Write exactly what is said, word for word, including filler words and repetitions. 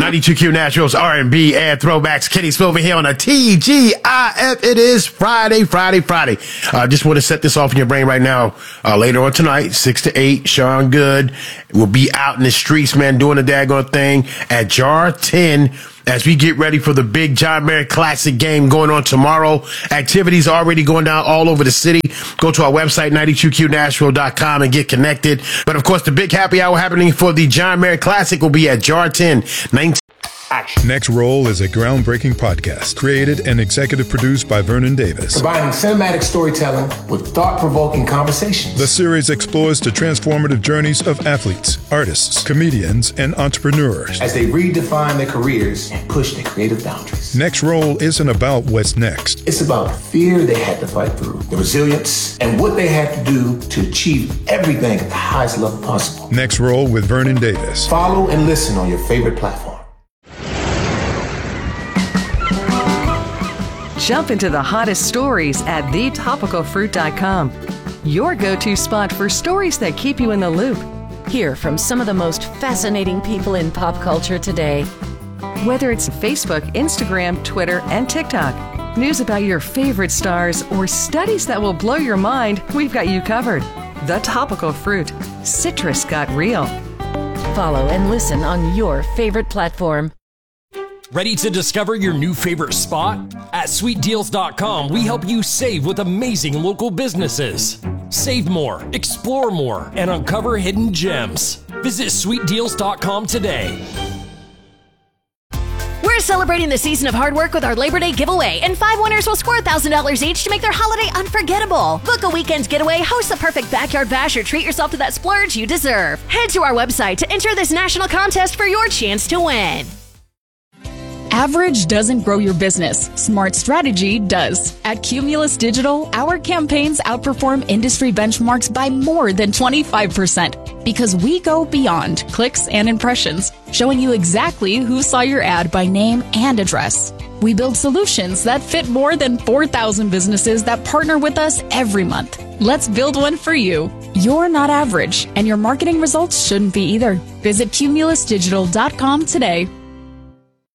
ninety-two Q Naturals, R and B, and throwbacks. Kenny Spilver here on a T G I F. It is Friday, Friday, Friday. I uh, just want to set this off in your brain right now. Uh, later on tonight, six to eight, Sean Good will be out in the streets, man, doing the daggone thing at Jar ten as we get ready for the big John Mayer Classic game going on tomorrow. Activities already going down all over the city. Go to our website, ninety-two Q Nashville dot com, and get connected. But, of course, the big happy hour happening for the John Mayer Classic will be at Jar ten, nineteen. Action. Next Roll is a groundbreaking podcast created and executive produced by Vernon Davis. Combining cinematic storytelling with thought-provoking conversations. The series explores the transformative journeys of athletes, artists, comedians, and entrepreneurs as they redefine their careers and push their creative boundaries. Next Roll isn't about what's next. It's about the fear they had to fight through, the resilience, and what they had to do to achieve everything at the highest level possible. Next Roll with Vernon Davis. Follow and listen on your favorite platform. Jump into the hottest stories at the topical fruit dot com. Your go-to spot for stories that keep you in the loop. Hear from some of the most fascinating people in pop culture today. Whether it's Facebook, Instagram, Twitter, and TikTok, news about your favorite stars, or studies that will blow your mind, we've got you covered. The Topical Fruit. Citrus got real. Follow and listen on your favorite platform. Ready to discover your new favorite spot? At sweet deals dot com, we help you save with amazing local businesses. Save more, explore more, and uncover hidden gems. Visit sweet deals dot com today. We're celebrating the season of hard work with our Labor Day giveaway, and five winners will score one thousand dollars each to make their holiday unforgettable. Book a weekend's getaway, host the perfect backyard bash, or treat yourself to that splurge you deserve. Head to our website to enter this national contest for your chance to win. Average doesn't grow your business. Smart strategy does. At Cumulus Digital, our campaigns outperform industry benchmarks by more than twenty-five percent because we go beyond clicks and impressions, showing you exactly who saw your ad by name and address. We build solutions that fit more than four thousand businesses that partner with us every month. Let's build one for you. You're not average, and your marketing results shouldn't be either. Visit Cumulus Digital dot com today.